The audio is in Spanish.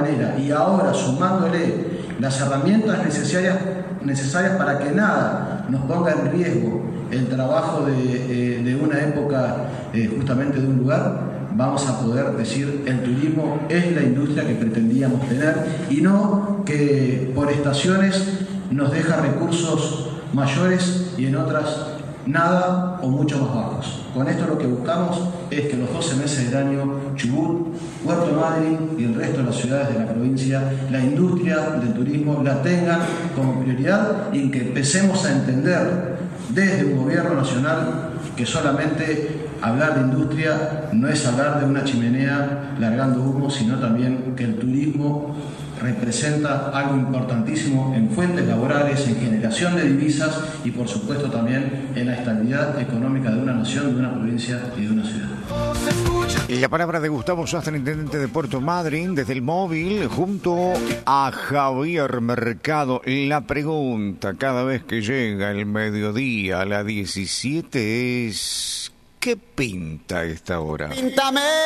y ahora sumándole las herramientas necesarias para que nada nos ponga en riesgo el trabajo de una época, justamente de un lugar, vamos a poder decir el turismo es la industria que pretendíamos tener y no que por estaciones nos deja recursos mayores y en otras nada o mucho más bajos. Con esto lo que buscamos es que los 12 meses del año Chubut, Puerto Madryn y el resto de las ciudades de la provincia, la industria del turismo la tengan como prioridad y que empecemos a entender desde un gobierno nacional que solamente hablar de industria no es hablar de una chimenea largando humo, sino también que el turismo representa algo importantísimo en fuentes laborales, en generación de divisas y por supuesto también en la estabilidad económica de una nación, de una provincia y de una ciudad. Y la palabra de Gustavo Sastre, intendente de Puerto Madryn, desde el móvil, junto a Javier Mercado. La pregunta cada vez que llega el mediodía a las 17 es: ¿qué pinta esta hora? Píntame.